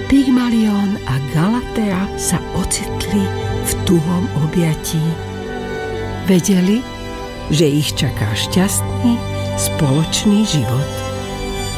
Pygmalion a Galatea sa ocitli v tuhom objatí. Vedeli, že ich čaká šťastný spoločný život.